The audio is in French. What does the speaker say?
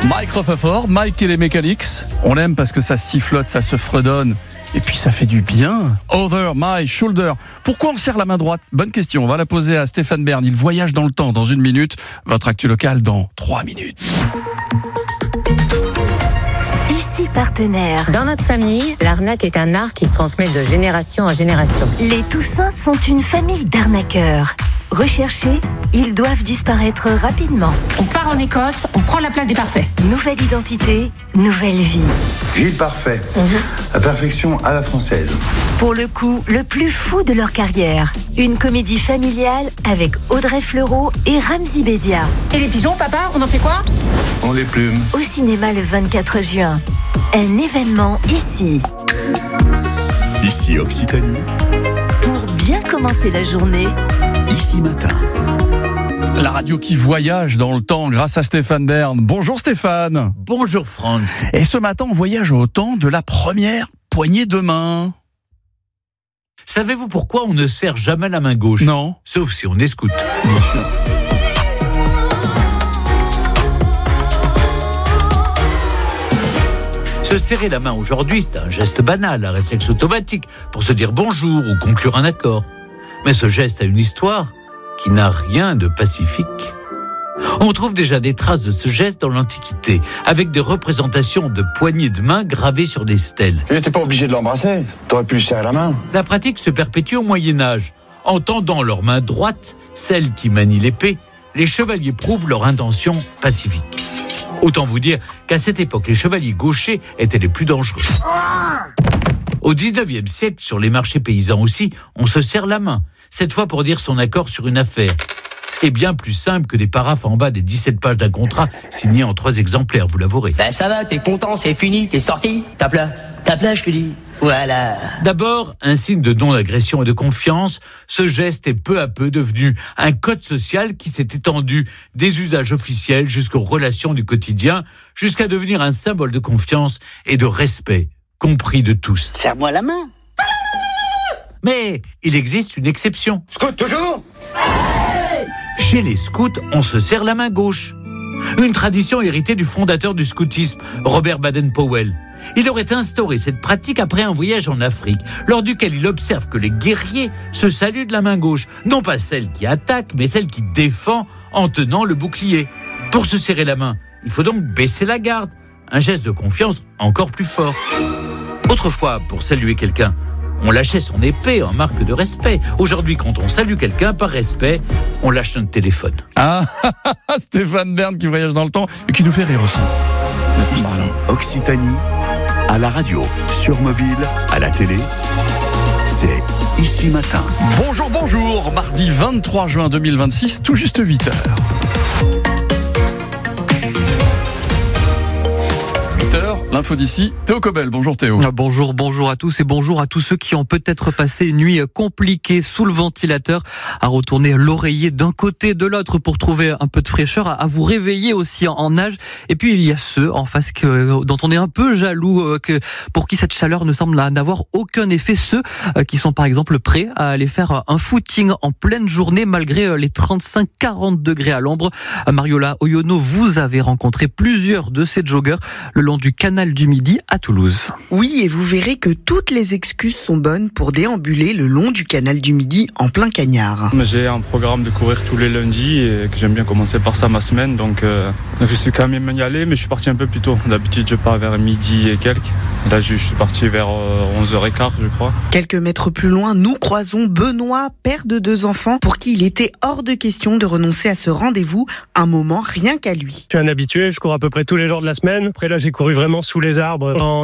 Mike Rutherford, Mike et les Mechanics. On l'aime parce que ça sifflote, ça se fredonne. Et puis ça fait du bien. Over my shoulder. Pourquoi on serre la main droite ? Bonne question. On va la poser à Stéphane Bern. Il voyage dans le temps dans 1 minute. Votre actu local dans 3 minutes. Ici partenaire. Dans notre famille, l'arnaque est un art qui se transmet de génération en génération. Les Toussins sont une famille d'arnaqueurs. Recherchés, ils doivent disparaître rapidement. On part en Écosse, on prend la place des parfaits. Nouvelle identité, nouvelle vie. Gilles Parfait, la perfection à la française. Pour le coup, le plus fou de leur carrière. Une comédie familiale avec Audrey Fleurot et Ramzy Bedia. Et les pigeons, papa, on en fait quoi ? On les plume. Au cinéma le 24 juin. Un événement ici. Ici Occitanie, Pour bien commencer la journée. Ici Matin. La radio qui voyage dans le temps grâce à Stéphane Bern. Bonjour Stéphane. Bonjour Franz. Et ce matin, on voyage au temps de la première poignée de main. Savez-vous pourquoi on ne serre jamais la main gauche ? Non. Sauf si on est scout. Bien sûr. Se serrer la main aujourd'hui, c'est un geste banal, un réflexe automatique pour se dire bonjour ou conclure un accord. Mais ce geste a une histoire qui n'a rien de pacifique. On trouve déjà des traces de ce geste dans l'Antiquité, avec des représentations de poignées de main gravées sur des stèles. Tu n'étais pas obligé de l'embrasser, t'aurais pu lui serrer la main. La pratique se perpétue au Moyen-Âge. En tendant leur main droite, celle qui manie l'épée, les chevaliers prouvent leur intention pacifique. Autant vous dire qu'à cette époque, les chevaliers gauchers étaient les plus dangereux. Au 19e siècle, sur les marchés paysans aussi, on se serre la main, cette fois pour dire son accord sur une affaire. Ce qui est bien plus simple que des paraphes en bas des 17 pages d'un contrat signé en 3 exemplaires, vous l'avouerez. Ben ça va, t'es content, c'est fini, t'es sorti. Tape là, je te dis. Voilà. D'abord, un signe de non-agression et de confiance, ce geste est peu à peu devenu un code social qui s'est étendu des usages officiels jusqu'aux relations du quotidien, jusqu'à devenir un symbole de confiance et de respect, compris de tous. Serre-moi la main. Mais il existe une exception. Scout toujours ? Chez les scouts, on se serre la main gauche. Une tradition héritée du fondateur du scoutisme, Robert Baden-Powell. Il aurait instauré cette pratique après un voyage en Afrique, lors duquel il observe que les guerriers se saluent de la main gauche. Non pas celle qui attaque, mais celle qui défend en tenant le bouclier. Pour se serrer la main, il faut donc baisser la garde. Un geste de confiance encore plus fort. Autrefois, pour saluer quelqu'un, on lâchait son épée en marque de respect. Aujourd'hui, quand on salue quelqu'un par respect, on lâche notre téléphone. Ah, Stéphane Bern qui voyage dans le temps et qui nous fait rire aussi. Ici Occitanie, à la radio, sur mobile, à la télé, c'est Ici Matin. Bonjour, mardi 23 juin 2026, tout juste 8h. 8h, l'info d'ici, Théo Cobel. Bonjour Théo. Bonjour à tous et bonjour à tous ceux qui ont peut-être passé une nuit compliquée sous le ventilateur, à retourner l'oreiller d'un côté de l'autre pour trouver un peu de fraîcheur, à vous réveiller aussi en âge. Et puis il y a ceux en face dont on est un peu jaloux, pour qui cette chaleur ne semble n'avoir aucun effet, ceux qui sont par exemple prêts à aller faire un footing en pleine journée malgré les 35-40 degrés à l'ombre. Mariola Oyono, vous avez rencontré plusieurs de ces joggeurs le long du canal du Midi à Toulouse. Oui, et vous verrez que toutes les excuses sont bonnes pour déambuler le long du canal du Midi en plein cagnard. J'ai un programme de courir tous les lundis et que j'aime bien commencer par ça ma semaine, donc je suis quand même y allé, mais je suis parti un peu plus tôt. D'habitude je pars vers midi et quelques. Là je suis parti vers 11h15 je crois. Quelques mètres plus loin, nous croisons Benoît, père de 2 enfants, pour qui il était hors de question de renoncer à ce rendez-vous, un moment rien qu'à lui. Je suis un habitué, je cours à peu près tous les jours de la semaine. Après là j'ai couru vraiment sous les arbres en